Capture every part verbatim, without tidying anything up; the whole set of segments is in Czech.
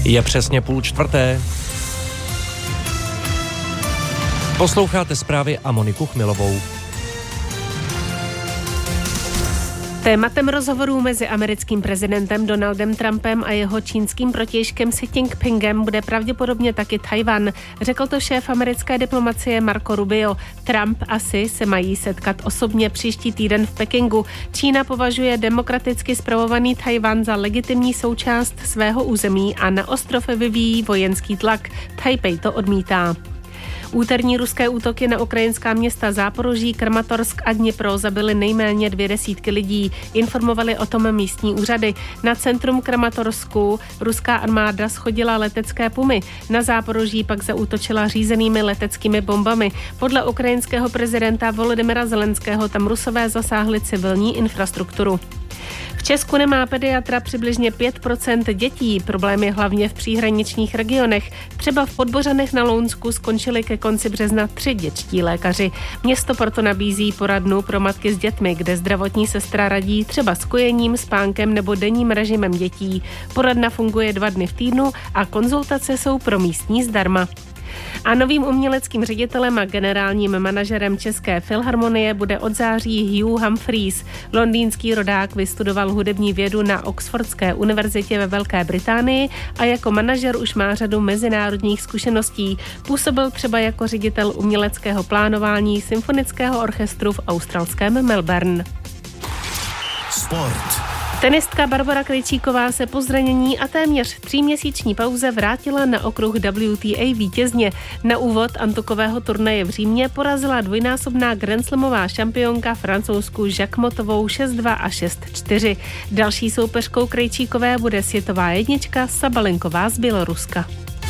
Je přesně půl čtvrté. Posloucháte zprávy a Moniku Chmilovou. Tématem rozhovorů mezi americkým prezidentem Donaldem Trumpem a jeho čínským protějškem Xi Jinpingem bude pravděpodobně taky Tchaj-wan. Řekl to šéf americké diplomacie Marco Rubio. Trump a Xi se mají setkat osobně příští týden v Pekingu. Čína považuje demokraticky spravovaný Tchaj-wan za legitimní součást svého území a na ostrov vyvíjí vojenský tlak. Taipei to odmítá. Úterní ruské útoky na ukrajinská města Záporoží, Kramatorsk a Dnipro zabily nejméně dvě desítky lidí. Informovali o tom místní úřady. Na centrum Kramatorsku ruská armáda shodila letecké pumy. Na Záporoží pak zaútočila řízenými leteckými bombami. Podle ukrajinského prezidenta Volodymyra Zelenského tam Rusové zasáhli civilní infrastrukturu. V Česku nemá pediatra přibližně pět procent dětí. Problém je hlavně v příhraničních regionech. Třeba v Podbořanech na Lounsku skončili ke konci března tři dětští lékaři. Město proto nabízí poradnu pro matky s dětmi, kde zdravotní sestra radí třeba s kojením, spánkem nebo denním režimem dětí. Poradna funguje dva dny v týdnu a konzultace jsou pro místní zdarma. A novým uměleckým ředitelem a generálním manažerem České filharmonie bude od září Hugh Humphreys. Londýnský rodák vystudoval hudební vědu na Oxfordské univerzitě ve Velké Británii a jako manažer už má řadu mezinárodních zkušeností. Působil třeba jako ředitel uměleckého plánování symfonického orchestru v australském Melbourne. Sport. Tenistka Barbora Krejčíková se po zranění a téměř tříměsíční pauze vrátila na okruh W T A vítězně. Na úvod antukového turnaje v Římě porazila dvojnásobná grandslamová šampionka Francouzsku Jacquemotovou šest dva a šest čtyři. Další soupeřkou Krejčíkové bude světová jednička Sabalenková z Běloruska.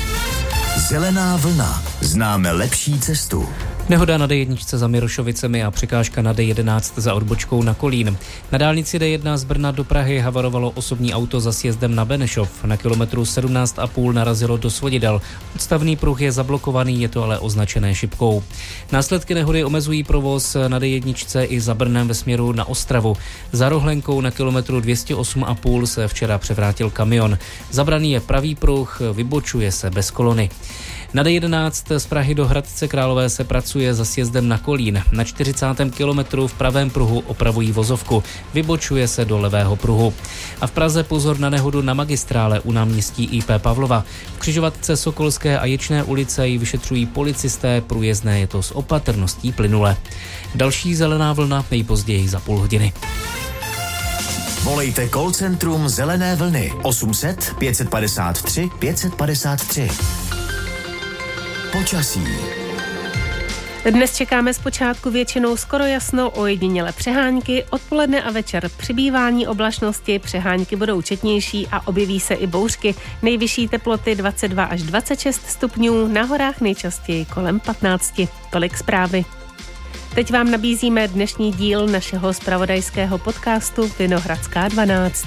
Zelená vlna. Známe lepší cestu. Nehoda na D jedna za Mirošovicemi a překážka na D jedenáct za odbočkou na Kolín. Na dálnici D jedna z Brna do Prahy havarovalo osobní auto za sjezdem na Benešov. Na kilometru sedmnáct a půl narazilo do svodidel. Odstavný pruh je zablokovaný, je to ale označené šipkou. Následky nehody omezují provoz na D jedna i za Brnem ve směru na Ostravu. Za Rohlenkou na kilometru dvě stě osm a půl se včera převrátil kamion. Zabraný je pravý pruh, vybočuje se bez kolony. Na D jedenáct z Prahy do Hradce Králové se pracuje za sjezdem na Kolín. Na čtyřicátém kilometru v pravém pruhu opravují vozovku. Vybočuje se do levého pruhu. A v Praze pozor na nehodu na magistrále u náměstí I P Pavlova. V křižovatce Sokolské a Ječné ulice ji vyšetřují policisté, průjezdné je to s opatrností plynule. Další zelená vlna nejpozději za půl hodiny. Volejte call centrum Zelené vlny osm set pět padesát tři pět padesát tři. Počasí. Dnes čekáme zpočátku většinou skoro jasno, ojediněle přehánky, odpoledne a večer přibývání oblačnosti, přehánky budou četnější a objeví se i bouřky. Nejvyšší teploty dvacet dva až dvacet šest stupňů, na horách nejčastěji kolem patnáct. Tolik zprávy. Teď vám nabízíme dnešní díl našeho zpravodajského podcastu Vinohradská dvanáct.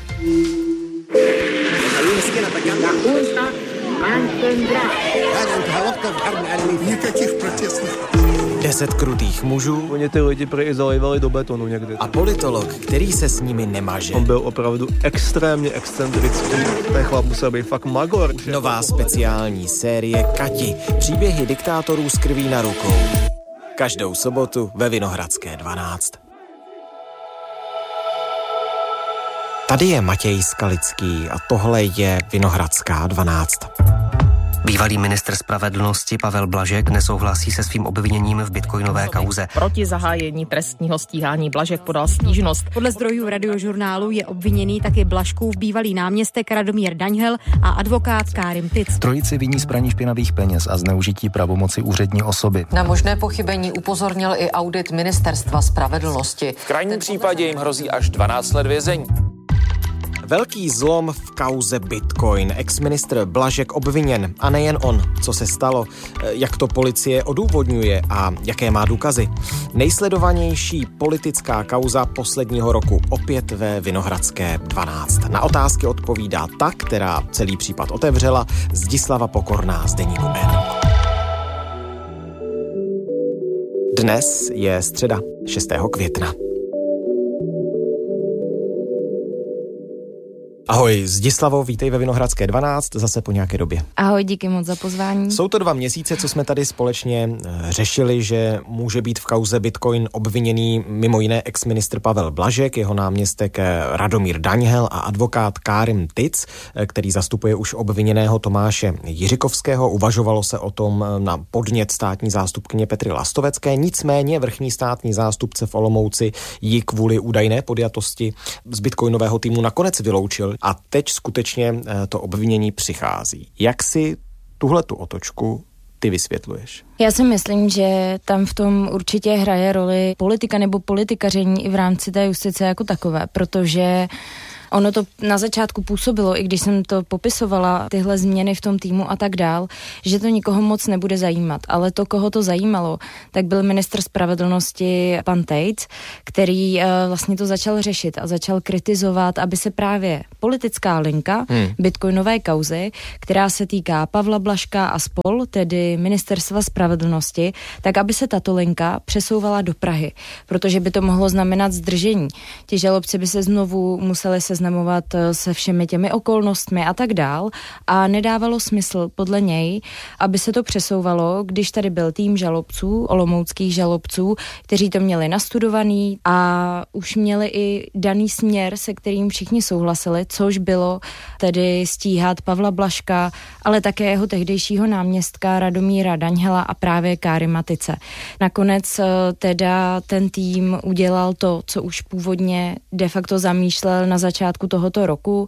Deset krutých mužů. Oni ty lidi prý zalejvali do betonu někdy. A politolog, který se s nimi nemaže. On byl opravdu extrémně excentrický. Ten chlap musel být fakt magor. Nová speciální série Kati. Příběhy diktátorů s krví na rukou. Každou sobotu ve Vinohradské dvanáct. Tady je Matěj Skalický a tohle je Vinohradská dvanáct. Bývalý ministr spravedlnosti Pavel Blažek nesouhlasí se svým obviněním v bitcoinové kauze. Proti zahájení trestního stíhání Blažek podal stížnost. Podle zdrojů Radiožurnálu je obviněný taky Blažkův bývalý náměstek Radomír Daňhel a advokát Kárim Tic. Trojici viní z praní špinavých peněz a zneužití pravomoci úřední osoby. Na možné pochybení upozornil i audit Ministerstva spravedlnosti. V krajním případě jim hrozí až dvanáct let vězení. Velký zlom v kauze Bitcoin. Ex-ministr Blažek obviněn. A nejen on. Co se stalo, jak to policie odůvodňuje a jaké má důkazy. Nejsledovanější politická kauza posledního roku. Opět ve Vinohradské dvanáct. Na otázky odpovídá ta, která celý případ otevřela, Zdislava Pokorná z deníku N. Dnes je středa šestého května. Ahoj, Zdislavo, vítej ve Vinohradské dvanáct, zase po nějaké době. Ahoj, díky moc za pozvání. Jsou to dva měsíce, co jsme tady společně řešili, že může být v kauze Bitcoin obviněný mimo jiné exministr Pavel Blažek, jeho náměstek Radomír Daňhel a advokát Kárim Tic, který zastupuje už obviněného Tomáše Jiřikovského. Uvažovalo se o tom na podnět státní zástupkyně Petry Lastovecké, nicméně vrchní státní zástupce v Olomouci ji kvůli údajné podjatosti z bitcoinového týmu nakonec vyloučil. A teď skutečně to obvinění přichází. Jak si tuhletu otočku ty vysvětluješ? Já si myslím, že tam v tom určitě hraje roli politika nebo politikaření i v rámci té justice jako takové, protože ono to na začátku působilo, i když jsem to popisovala, tyhle změny v tom týmu a tak dál, že to nikoho moc nebude zajímat. Ale to, koho to zajímalo, tak byl ministr spravedlnosti pan Tejc, který uh, vlastně to začal řešit a začal kritizovat, aby se právě politická linka hmm. bitcoinové kauzy, která se týká Pavla Blažka a spol, tedy ministerstva spravedlnosti, tak aby se tato linka přesouvala do Prahy, protože by to mohlo znamenat zdržení. Ti žalobci by se znovu museli se seznamovat se všemi těmi okolnostmi a tak dál a nedávalo smysl podle něj, aby se to přesouvalo, když tady byl tým žalobců, olomouckých žalobců, kteří to měli nastudovaný a už měli i daný směr, se kterým všichni souhlasili, což bylo tedy stíhat Pavla Blažka, ale také jeho tehdejšího náměstka Radomíra Daňhela a právě Kárima Tice. Nakonec teda ten tým udělal to, co už původně de facto zamýšlel na začátku tohoto roku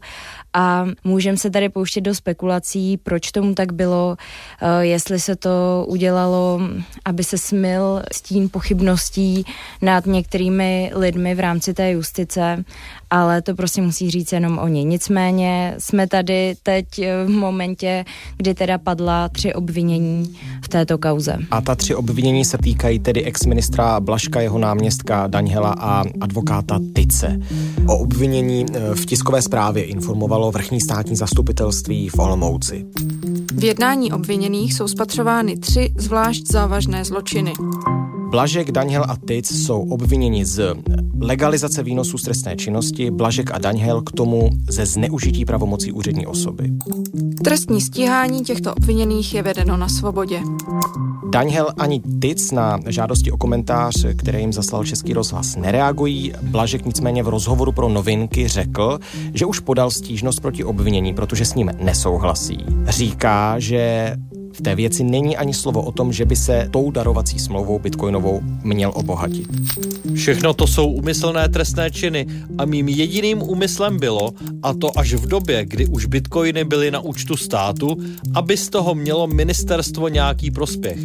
a můžeme se tady pouštět do spekulací, proč tomu tak bylo, jestli se to udělalo, aby se smyl stín pochybností nad některými lidmi v rámci té justice, ale to prostě musí říct jenom oni. Nicméně jsme tady teď v momentě, kdy teda padla tři obvinění v této kauze. A ta tři obvinění se týkají tedy exministra Blažka, jeho náměstka Daňhela a advokáta Tice. O obvinění v tiskové zprávě informovalo vrchní státní zastupitelství v Olomouci. V jednání obviněných jsou spatřovány tři zvlášť závažné zločiny. Blažek, Daňhel a Tic jsou obviněni z legalizace výnosů z trestné činnosti, Blažek a Daňhel k tomu ze zneužití pravomocí úřední osoby. Trestní stíhání těchto obviněných je vedeno na svobodě. Daňhel ani Tic na žádosti o komentář, které jim zaslal Český rozhlas, nereagují. Blažek nicméně v rozhovoru pro Novinky řekl, že už podal stížnost proti obvinění, protože s ním nesouhlasí. Říká, že v té věci není ani slovo o tom, že by se tou darovací smlouvou bitcoinovou měl obohatit. Všechno to jsou úmyslné trestné činy a mým jediným úmyslem bylo, a to až v době, kdy už bitcoiny byly na účtu státu, aby z toho mělo ministerstvo nějaký prospěch.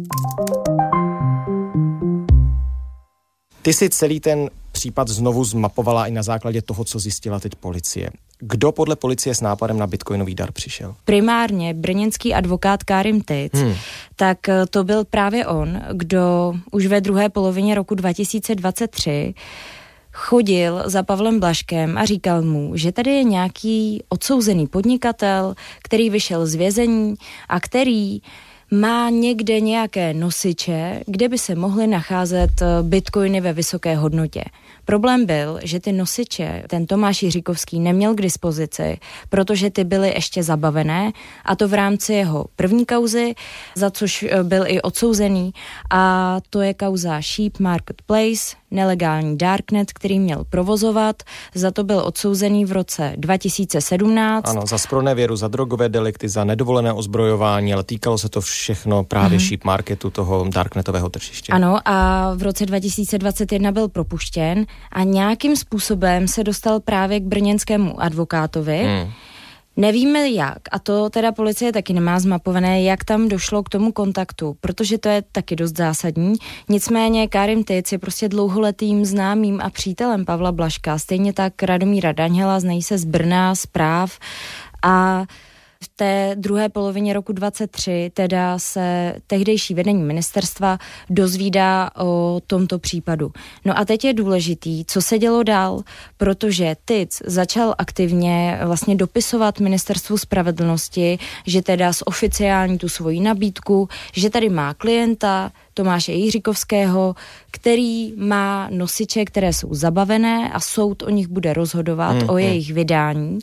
Ty si celý ten případ znovu zmapovala i na základě toho, co zjistila teď policie. Kdo podle policie s nápadem na bitcoinový dar přišel? Primárně brněnský advokát Kárim Tic, hmm. tak to byl právě on, kdo už ve druhé polovině roku dva tisíce dvacet tři chodil za Pavlem Blažkem a říkal mu, že tady je nějaký odsouzený podnikatel, který vyšel z vězení a který má někde nějaké nosiče, kde by se mohly nacházet bitcoiny ve vysoké hodnotě. Problém byl, že ty nosiče ten Tomáš Jiřikovský neměl k dispozici, protože ty byly ještě zabavené, a to v rámci jeho první kauzy, za což byl i odsouzený, a to je kauza Sheep Marketplace, nelegální darknet, který měl provozovat. Za to byl odsouzený v roce dva tisíce sedmnáct. Ano, za zpronevěru, za drogové delikty, za nedovolené ozbrojování, ale týkalo se to všechno právě mm-hmm. Sheep Marketu, toho darknetového tržiště. Ano, a v roce dva tisíce dvacet jedna byl propuštěn a nějakým způsobem se dostal právě k brněnskému advokátovi. Mm. Nevíme jak, a to teda policie taky nemá zmapované, jak tam došlo k tomu kontaktu, protože to je taky dost zásadní. Nicméně Kárim Tic je prostě dlouholetým známým a přítelem Pavla Blažka, stejně tak Radomíra Daňhela, znají se z Brna, z práv, a v té druhé polovině roku dvacet tři teda se tehdejší vedení ministerstva dozvídá o tomto případu. No a teď je důležitý, co se dělo dál, protože Tic začal aktivně vlastně dopisovat ministerstvu spravedlnosti, že teda zoficiální tu svoji nabídku, že tady má klienta, Tomáše Jiříkovského, který má nosiče, které jsou zabavené a soud o nich bude rozhodovat, mm, o jejich mm. vydání,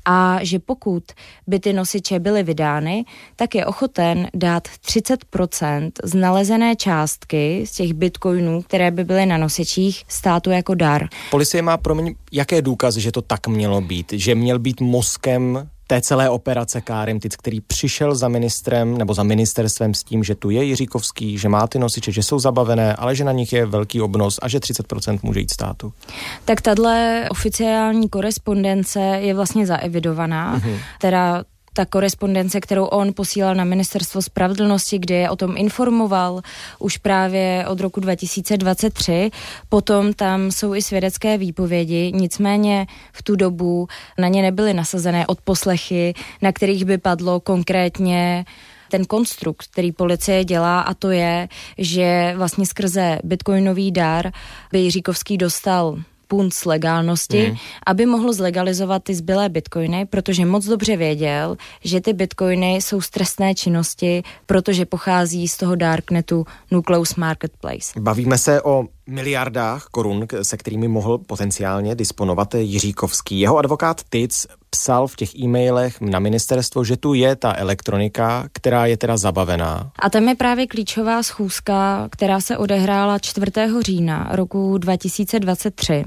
a že pokud by ty nosiče byly vydány, tak je ochoten dát třicet procent z nalezené částky z těch bitcoinů, které by byly na nosičích, státu jako dar. Policie má pro mě jaké důkazy, že to tak mělo být? Že měl být mozkem té celé operace Karimtic, který přišel za ministrem nebo za ministerstvem s tím, že tu je Jiříkovský, že má ty nosiče, že jsou zabavené, ale že na nich je velký obnos a že třicet procent může jít státu. Tak tato oficiální korespondence je vlastně zaevidovaná, mm-hmm. teda ta korespondence, kterou on posílal na ministerstvo spravedlnosti, kde je o tom informoval už právě od roku dva tisíce dvacet tři. Potom tam jsou i svědecké výpovědi, nicméně v tu dobu na ně nebyly nasazené odposlechy, na kterých by padlo konkrétně ten konstrukt, který policie dělá, a to je, že vlastně skrze bitcoinový dar by Jiříkovský dostal punc legálnosti, mm. aby mohl zlegalizovat ty zbylé bitcoiny, protože moc dobře věděl, že ty bitcoiny jsou z trestné činnosti, protože pochází z toho darknetu Nucleus Marketplace. Bavíme se o miliardách korun, se kterými mohl potenciálně disponovat Jiříkovský. Jeho advokát Tic psal v těch e-mailech na ministerstvo, že tu je ta elektronika, která je teda zabavená. A tam je právě klíčová schůzka, která se odehrála čtvrtého října roku dva tisíce dvacet tři.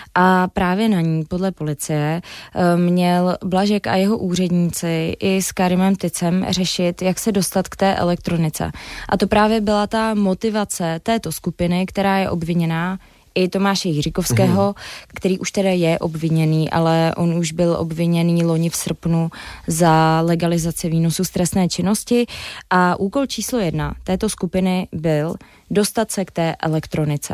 A právě na ní, podle policie, měl Blažek a jeho úředníci i s Karimem Ticem řešit, jak se dostat k té elektronice. A to právě byla ta motivace této skupiny, která je obviněná, i Tomáše Jiříkovského, mm. který už teda je obviněný, ale on už byl obviněný loni v srpnu za legalizaci výnosu z trestné činnosti, a úkol číslo jedna této skupiny byl dostat se k té elektronice.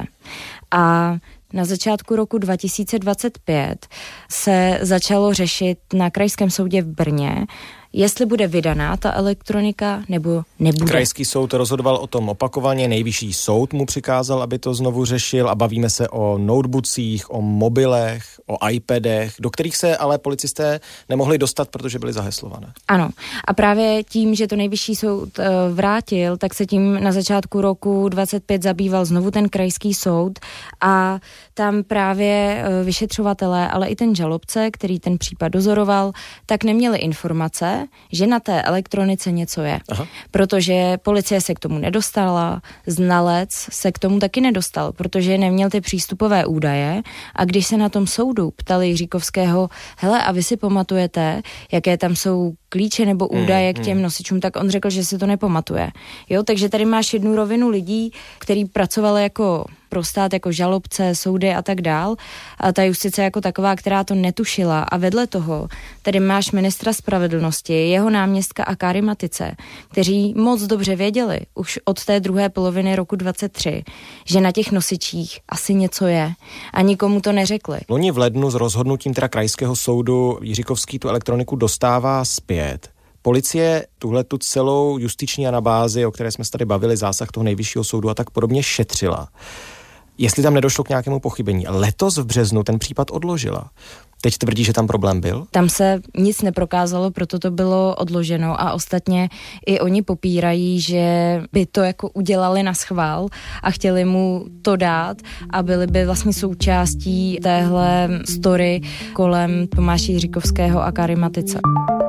A na začátku roku dva tisíce dvacet pět se začalo řešit na Krajském soudě v Brně, jestli bude vydaná ta elektronika nebo nebude. Krajský soud rozhodoval o tom opakovaně, nejvyšší soud mu přikázal, aby to znovu řešil, a bavíme se o notebookcích, o mobilech, o iPadech, do kterých se ale policisté nemohli dostat, protože byly zaheslované. Ano. A právě tím, že to nejvyšší soud vrátil, tak se tím na začátku roku dvacet pět zabýval znovu ten Krajský soud, a tam právě vyšetřovatelé, ale i ten žalobce, který ten případ dozoroval, tak neměli informace, že na té elektronice něco je. Aha. Protože policie se k tomu nedostala, znalec se k tomu taky nedostal, protože neměl ty přístupové údaje, a když se na tom soudu ptali Jiříkovského, hele, a vy si pamatujete, jaké tam jsou klíče nebo údaje mm, k těm nosičům, tak on řekl, že si to nepamatuje. Jo, takže tady máš jednu rovinu lidí, který pracovali jako pro stát, jako žalobce, soudy a tak dál, a ta justice jako taková, která to netušila, a vedle toho tady máš ministra spravedlnosti, jeho náměstka a Karima Tice, kteří moc dobře věděli už od té druhé poloviny roku dvacet tři, že na těch nosičích asi něco je, a nikomu to neřekli. Loni v lednu s rozhodnutím teda Krajského soudu Jiříkovský tu elektroniku dostává zpět. Policie tuhle tu celou justiční anabázi, o které jsme se tady bavili, zásah toho nejvyššího soudu a tak podobně, šetřila. Jestli tam nedošlo k nějakému pochybení. Letos v březnu ten případ odložila. Teď tvrdí, že tam problém byl? Tam se nic neprokázalo, proto to bylo odloženo, a ostatně i oni popírají, že by to jako udělali na schvál a chtěli mu to dát a byli by vlastně součástí téhle story kolem Tomáše Jiříkovského a Karima Tice.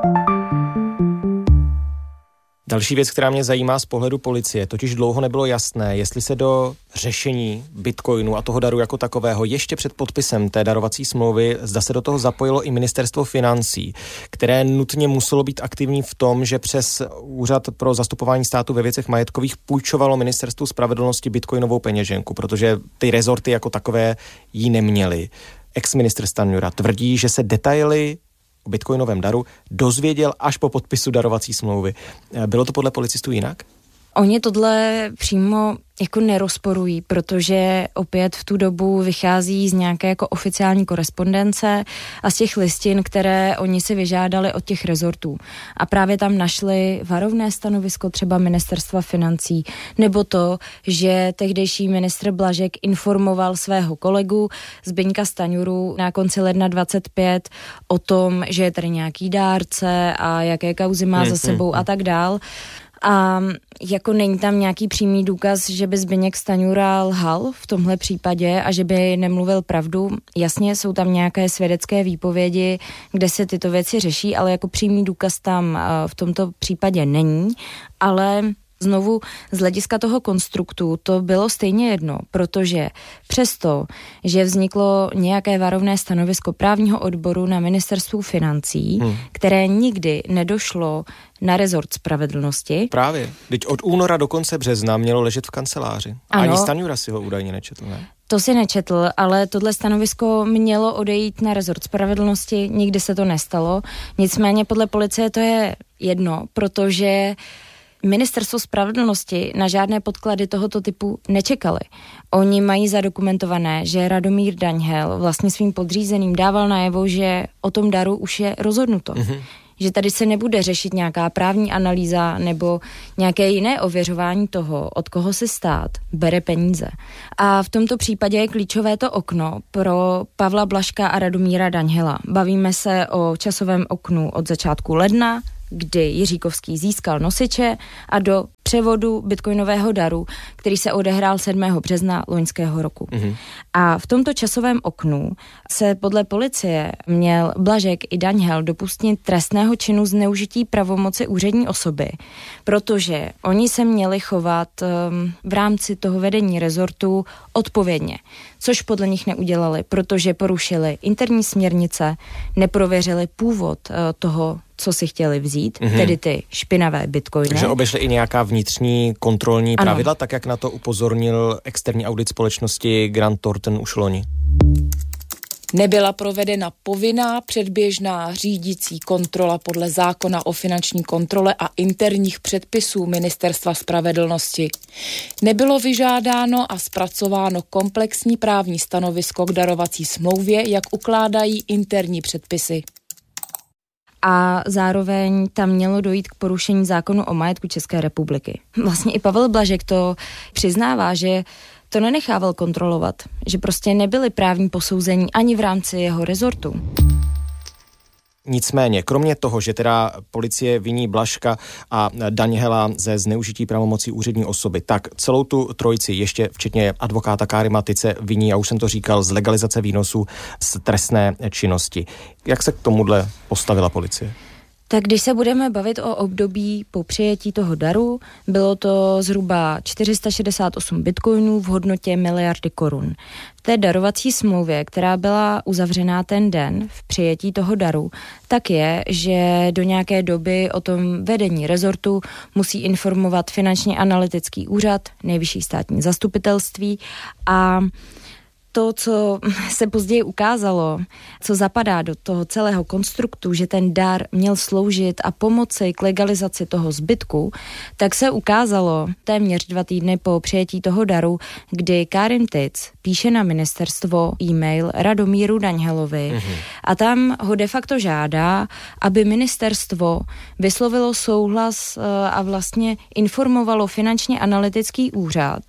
Další věc, která mě zajímá z pohledu policie, totiž dlouho nebylo jasné, jestli se do řešení bitcoinu a toho daru jako takového ještě před podpisem té darovací smlouvy, zda se do toho zapojilo i ministerstvo financí, které nutně muselo být aktivní v tom, že přes Úřad pro zastupování státu ve věcech majetkových půjčovalo ministerstvu spravedlnosti bitcoinovou peněženku, protože ty rezorty jako takové jí neměly. Ex-ministr Stanjura tvrdí, že se detaily o bitcoinovém daru dozvěděl až po podpisu darovací smlouvy. Bylo to podle policistů jinak? Oni tohle přímo jako nerozporují, protože opět v tu dobu vychází z nějaké jako oficiální korespondence a z těch listin, které oni si vyžádali od těch rezortů. A právě tam našli varovné stanovisko třeba ministerstva financí, nebo to, že tehdejší ministr Blažek informoval svého kolegu Zbyňka Stanjuru na konci ledna dvacet pět o tom, že je tady nějaký dárce a jaké kauzy má hmm, za sebou hmm. a tak dál. A jako není tam nějaký přímý důkaz, že by Zbyněk Stanjura lhal v tomhle případě a že by nemluvil pravdu. Jasně, jsou tam nějaké svědecké výpovědi, kde se tyto věci řeší, ale jako přímý důkaz tam v tomto případě není, ale znovu z hlediska toho konstruktu to bylo stejně jedno, protože přesto, že vzniklo nějaké varovné stanovisko právního odboru na ministerstvu financí, hmm. které nikdy nedošlo na rezort spravedlnosti. Právě. Teď od února do konce března mělo ležet v kanceláři. Ano, ani Stanjura si ho údajně nečetl, ne? To si nečetl, ale tohle stanovisko mělo odejít na rezort spravedlnosti, nikdy se to nestalo. Nicméně podle policie to je jedno, protože Ministerstvo spravedlnosti na žádné podklady tohoto typu nečekali. Oni mají zadokumentované, že Radomír Daňhel vlastně svým podřízeným dával najevo, že o tom daru už je rozhodnuto. Mm-hmm. Že tady se nebude řešit nějaká právní analýza nebo nějaké jiné ověřování toho, od koho si stát bere peníze. A v tomto případě je klíčové to okno pro Pavla Blažka a Radomíra Daňhela. Bavíme se o časovém oknu od začátku ledna, kdy Jiříkovský získal nosiče, a do převodu bitcoinového daru, který se odehrál sedmého března loňského roku. Mm-hmm. A v tomto časovém oknu se podle policie měl Blažek i Daňhel dopustit trestného činu zneužití pravomoci úřední osoby, protože oni se měli chovat um, v rámci toho vedení rezortu odpovědně, což podle nich neudělali, protože porušili interní směrnice, neprověřili původ uh, toho, co si chtěli vzít, mm-hmm. tedy ty špinavé bitcoiny. Takže obešli i nějaká vnitřní kontrolní ano. pravidla, tak jak na to upozornil externí audit společnosti Grant Thornton už loni. Nebyla provedena povinná předběžná řídící kontrola podle zákona o finanční kontrole a interních předpisů Ministerstva spravedlnosti. Nebylo vyžádáno a zpracováno komplexní právní stanovisko k darovací smlouvě, jak ukládají interní předpisy. A zároveň tam mělo dojít k porušení zákonu o majetku České republiky. Vlastně i Pavel Blažek to přiznává, že to nenechával kontrolovat, že prostě nebyly právní posouzení ani v rámci jeho rezortu. Nicméně, kromě toho, že teda policie viní Blažka a Daňhela ze zneužití pravomocí úřední osoby, tak celou tu trojici, ještě včetně advokáta Kárima Tyce, viní, a už jsem to říkal, z legalizace výnosů z trestné činnosti. Jak se k tomuhle postavila policie? Tak když se budeme bavit o období po přijetí toho daru, bylo to zhruba čtyři sta šedesát osm bitcoinů v hodnotě miliardy korun. V té darovací smlouvě, která byla uzavřená ten den v přijetí toho daru, tak je, že do nějaké doby o tom vedení rezortu musí informovat Finančně analytický úřad, Nejvyšší státní zastupitelství, a to, co se později ukázalo, co zapadá do toho celého konstruktu, že ten dar měl sloužit a pomoci k legalizaci toho zbytku, tak se ukázalo téměř dva týdny po přijetí toho daru, kdy Kárim Tic píše na ministerstvo e-mail Radomíru Daňhelovi mm-hmm. a tam ho de facto žádá, aby ministerstvo vyslovilo souhlas a vlastně informovalo Finančně analytický úřad,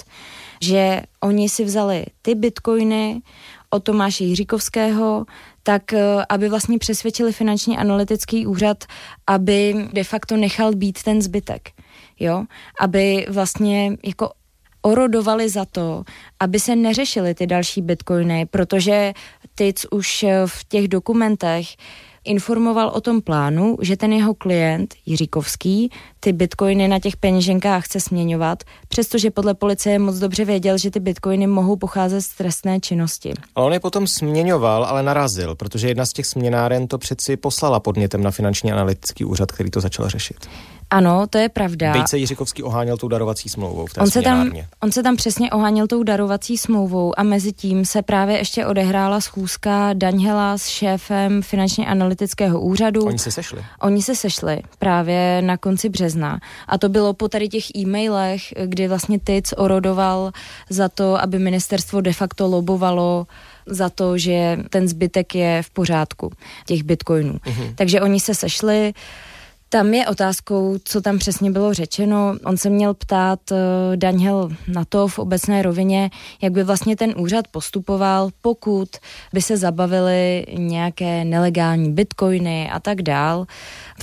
že oni si vzali ty bitcoiny od Tomáše Jiříkovského, tak aby vlastně přesvědčili Finanční analytický úřad, aby de facto nechal být ten zbytek. Jo? Aby vlastně jako orodovali za to, aby se neřešily ty další bitcoiny, protože Tic už v těch dokumentech informoval o tom plánu, že ten jeho klient Jiříkovský ty bitcoiny na těch peněženkách chce směňovat, přestože podle policie moc dobře věděl, že ty bitcoiny mohou pocházet z trestné činnosti. Ale on je potom směňoval, ale narazil, protože jedna z těch směnáren to přeci poslala podnětem na Finanční analytický úřad, který to začal řešit. Ano, to je pravda. Byť se Jiříkovský oháněl tou darovací smlouvou v té on se, tam, směnárně. on se tam přesně oháněl tou darovací smlouvou a mezi tím se právě ještě odehrála schůzka Daňhela s šéfem Finančně analytického úřadu. Oni se sešli. Oni se sešli právě na konci března. A to bylo po tady těch e-mailech, kdy vlastně Tic orodoval za to, aby ministerstvo de facto lobovalo za to, že ten zbytek je v pořádku, těch bitcoinů. Mhm. Takže oni se sešli. Tam je otázkou, co tam přesně bylo řečeno. On se měl ptát uh, Daňhel na to v obecné rovině, jak by vlastně ten úřad postupoval, pokud by se zabavily nějaké nelegální bitcoiny a tak dál. Fakt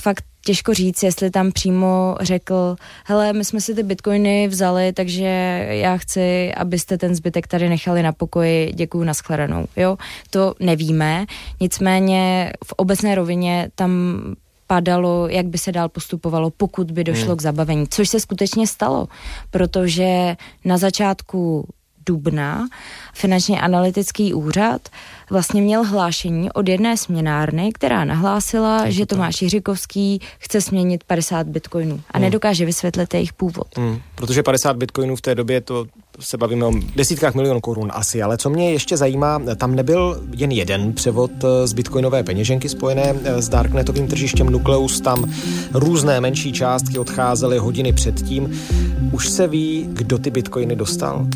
těžko říct, jestli tam přímo řekl, hele, my jsme si ty bitcoiny vzali, takže já chci, abyste ten zbytek tady nechali na pokoji, děkuju, nashledanou, jo. To nevíme, nicméně v obecné rovině tam padalo, jak by se dál postupovalo, pokud by došlo hmm. k zabavení, což se skutečně stalo, protože na začátku dubna Finančně analytický úřad vlastně měl hlášení od jedné směnárny, která nahlásila, tak že Tomáš Jiříkovský chce směnit padesát bitcoinů a hmm. nedokáže vysvětlit jejich původ. Hmm. Protože padesát bitcoinů v té době, to se bavíme o desítkách milionů korun asi, ale co mě ještě zajímá, tam nebyl jen jeden převod z bitcoinové peněženky spojené s darknetovým tržištěm Nukleus, tam různé menší částky odcházely hodiny předtím. Už se ví, kdo ty bitcoiny dostal?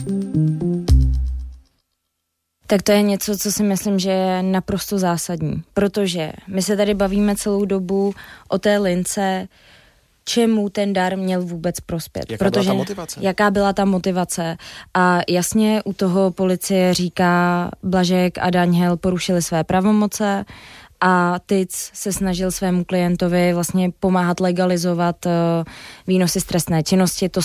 Tak to je něco, co si myslím, že je naprosto zásadní, protože my se tady bavíme celou dobu o té lince, čemu ten dar měl vůbec prospět. Jaká protože byla ta motivace? Jaká byla ta motivace. A jasně u toho policie říká, Blažek a Daňhel porušili své pravomoce a Tic se snažil svému klientovi vlastně pomáhat legalizovat uh, výnosy z trestné činnosti. To